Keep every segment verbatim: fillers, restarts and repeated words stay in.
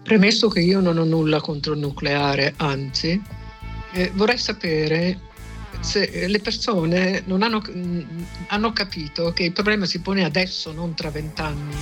Premesso che io non ho nulla contro il nucleare, anzi, eh, vorrei sapere se le persone non hanno, hanno capito che il problema si pone adesso, non tra vent'anni,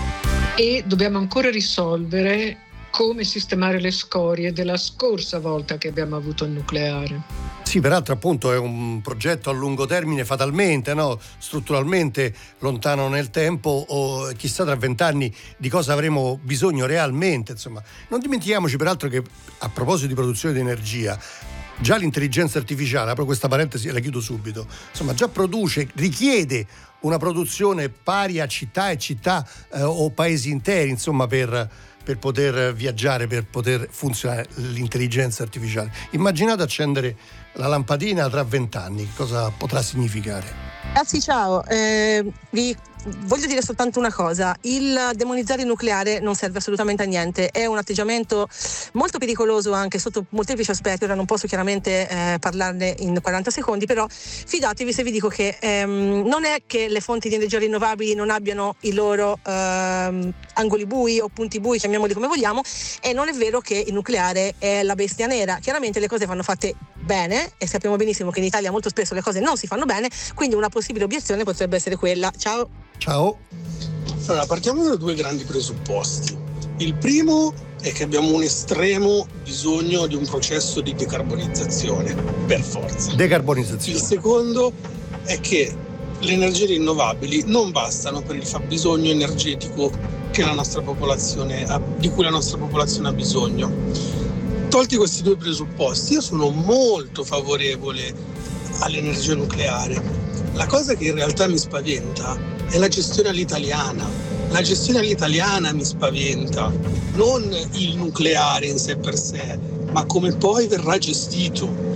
e dobbiamo ancora risolvere come sistemare le scorie della scorsa volta che abbiamo avuto il nucleare. Sì, peraltro appunto è un progetto a lungo termine fatalmente, no? Strutturalmente lontano nel tempo, o chissà tra vent'anni di cosa avremo bisogno realmente. Insomma, non dimentichiamoci peraltro che, a proposito di produzione di energia, già l'intelligenza artificiale, apro questa parentesi e la chiudo subito, insomma già produce, richiede una produzione pari a città e città eh, o paesi interi, insomma, per... per poter viaggiare, per poter funzionare l'intelligenza artificiale. Immaginate accendere la lampadina tra vent'anni, cosa potrà significare? Ragazzi, ciao, eh, vi voglio dire soltanto una cosa: il demonizzare il nucleare non serve assolutamente a niente, è un atteggiamento molto pericoloso anche sotto molteplici aspetti. Ora non posso chiaramente eh, parlarne in quaranta secondi, però fidatevi se vi dico che ehm, non è che le fonti di energia rinnovabili non abbiano i loro ehm, angoli bui o punti bui, chiamiamoli come vogliamo, e non è vero che il nucleare è la bestia nera. Chiaramente le cose vanno fatte bene e sappiamo benissimo che in Italia molto spesso le cose non si fanno bene, quindi una possibile obiezione potrebbe essere quella. Ciao. Ciao. Allora, partiamo da due grandi presupposti. Il primo è che abbiamo un estremo bisogno di un processo di decarbonizzazione, per forza. Decarbonizzazione. Il secondo è che le energie rinnovabili non bastano per il fabbisogno energetico che la nostra popolazione ha, di cui la nostra popolazione ha bisogno. Tolti questi due presupposti, io sono molto favorevole all'energia nucleare. La cosa che in realtà mi spaventa è la gestione all'italiana. La gestione all'italiana mi spaventa, non il nucleare in sé per sé, ma come poi verrà gestito.